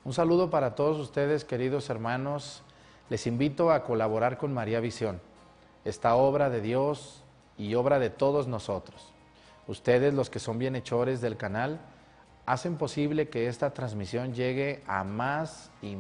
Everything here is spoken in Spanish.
Un saludo para todos ustedes, queridos hermanos. Les invito a colaborar con María Visión, esta obra de Dios y obra de todos nosotros. Ustedes, los que son bienhechores del canal, hacen posible que esta transmisión llegue a más y